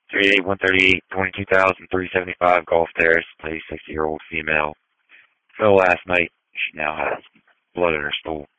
38138, 22,375 Gulf Terrace, 36-year-old female. Fell last night. She now has blood in her stool.